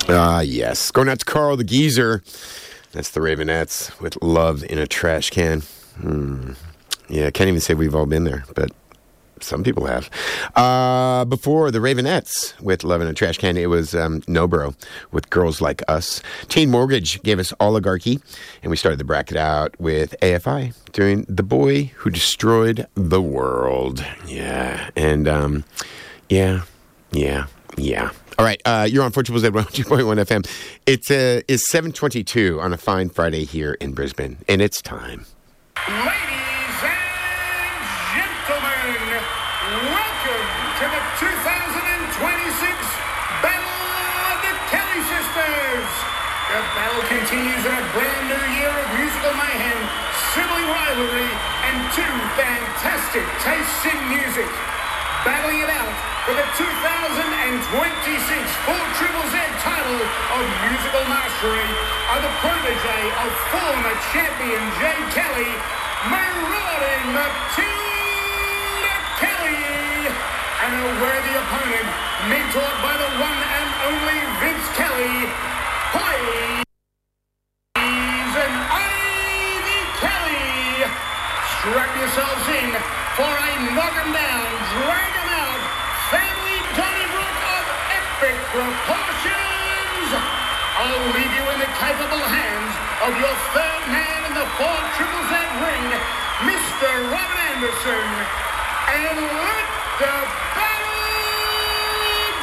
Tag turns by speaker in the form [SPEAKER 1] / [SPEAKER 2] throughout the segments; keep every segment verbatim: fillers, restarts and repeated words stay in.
[SPEAKER 1] Ah, uh, yes. Going out to Carl the Geezer. That's the Ravenettes with Love in a Trash Can. Hmm. Yeah, I can't even say we've all been there, but some people have. Uh, before the Ravenettes with Love in a Trash Can, it was um, Nobro with Girls Like Us. Teen Mortgage gave us Oligarchy, and we started the bracket out with A F I doing The Boy Who Destroyed the World. Yeah, and um, yeah, yeah, yeah. All right, uh, you're on four Z Z one oh two point one F M. It's uh, is seven twenty-two on a fine Friday here in Brisbane, and it's time.
[SPEAKER 2] Ladies and gentlemen, welcome to the two thousand twenty-six Battle of the Kelly Sisters. The battle continues in a brand new year of musical mayhem, sibling rivalry, and two fantastic tastes in music. Battling it out for the two thousand twenty-six four Z Z title of Musical Mastery are the protege of former champion Jay Kelly, marauding Matilda Kelly, and a worthy opponent mentored by the one and only Vince Kelly, Please and Ivy Kelly. Strap yourselves in for a knock 'em down, drag 'em out, family Donnybrook of epic proportions. I'll leave you in the capable hands of your third man in the four Z Z ring, Mister Robin Anderson. And let the battle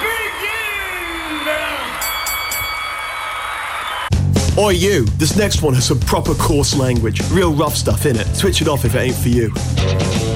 [SPEAKER 2] begin!
[SPEAKER 3] Oi you, this next one has some proper coarse language, real rough stuff in it. Switch it off if it ain't for you.